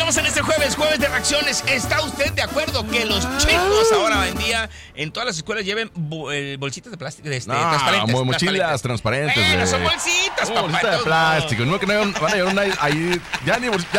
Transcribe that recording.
Estamos en este jueves de reacciones. ¿Está usted de acuerdo que los chicos ahora en día en todas las escuelas lleven bolsitas de plástico transparentes? Mochilas transparentes. Bueno, son bolsitas, papá. Bolsita de plástico. No, que no van a llevar una ahí. Ya